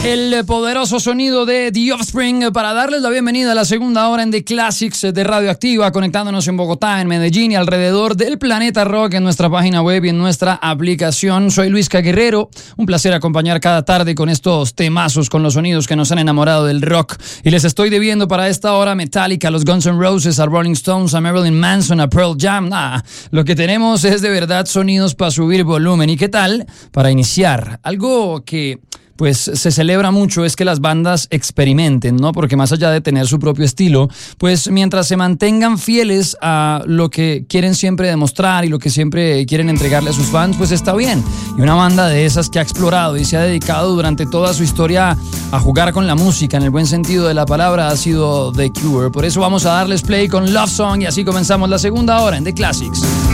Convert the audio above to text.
El poderoso sonido de The Offspring para darles la bienvenida a la segunda hora en The Classics de Radioactiva, conectándonos en Bogotá, en Medellín y alrededor del planeta rock en nuestra página web y en nuestra aplicación. Soy Luis Guerrero, un placer acompañar cada tarde con estos temazos, con los sonidos que nos han enamorado del rock. Y les estoy debiendo para esta hora Metallica, los Guns N' Roses, a Rolling Stones, a Marilyn Manson, a Pearl Jam. Lo que tenemos es de verdad sonidos para subir volumen. ¿Y qué tal? Para iniciar, algo que pues se celebra mucho es que las bandas experimenten, ¿no? Porque más allá de tener su propio estilo, pues mientras se mantengan fieles a lo que quieren siempre demostrar y lo que siempre quieren entregarle a sus fans, pues está bien. Y una banda de esas que ha explorado y se ha dedicado durante toda su historia a jugar con la música, en el buen sentido de la palabra, ha sido The Cure. Por eso vamos a darles play con Love Song y así comenzamos la segunda hora en The Classics.